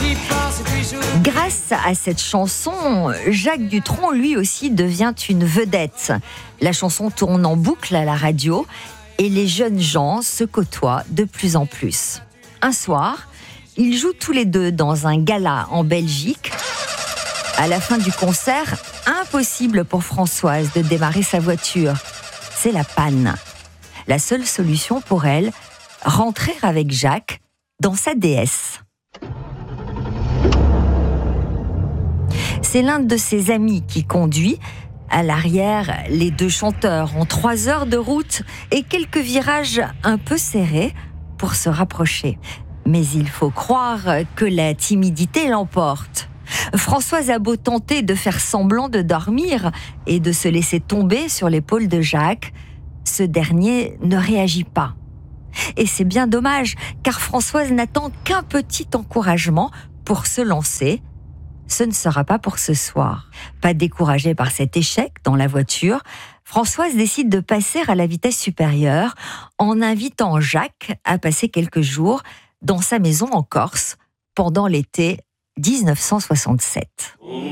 Grâce à cette chanson, Jacques Dutronc, lui aussi, devient une vedette. La chanson tourne en boucle à la radio et les jeunes gens se côtoient de plus en plus. Un soir, ils jouent tous les deux dans un gala en Belgique. À la fin du concert, impossible pour Françoise de démarrer sa voiture. C'est la panne. La seule solution pour elle, rentrer avec Jacques dans sa DS. C'est l'un de ses amis qui conduit. À l'arrière, les deux chanteurs ont 3 heures de route et quelques virages un peu serrés pour se rapprocher. Mais il faut croire que la timidité l'emporte. Françoise a beau tenter de faire semblant de dormir et de se laisser tomber sur l'épaule de Jacques, ce dernier ne réagit pas. Et c'est bien dommage, car Françoise n'attend qu'un petit encouragement pour se lancer. Ce ne sera pas pour ce soir. Pas découragée par cet échec dans la voiture, Françoise décide de passer à la vitesse supérieure en invitant Jacques à passer quelques jours dans sa maison en Corse pendant l'été 1967.